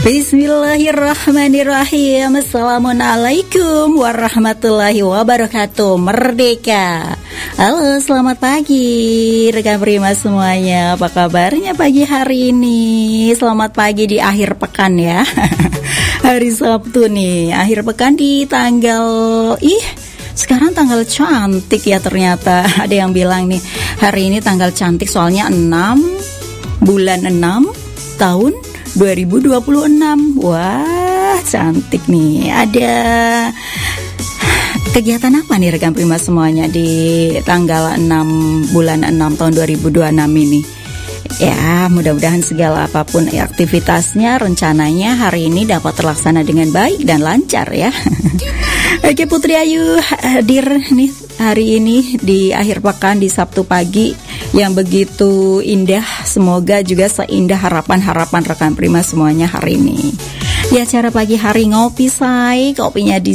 Bismillahirrahmanirrahim. Assalamualaikum warahmatullahi wabarakatuh. Merdeka. Halo, selamat pagi rekan Prima semuanya. Apa kabarnya pagi hari ini? Selamat pagi di akhir pekan ya. Hari Sabtu nih, akhir pekan di tanggal sekarang tanggal cantik ya ternyata. Ada yang bilang nih, hari ini tanggal cantik soalnya 6 bulan 6 tahun 2026. Wah, cantik nih. Ada kegiatan apa nih rekan Prima semuanya di tanggal 6 bulan 6 tahun 2026 ini? Ya, mudah-mudahan segala apapun aktivitasnya, rencananya hari ini dapat terlaksana dengan baik dan lancar ya. Oke, Putri Ayu hadir nih hari ini di akhir pekan di Sabtu pagi yang begitu indah. Semoga juga seindah harapan-harapan rekan Prima semuanya hari ini. Di acara pagi hari ngopi say, kopinya di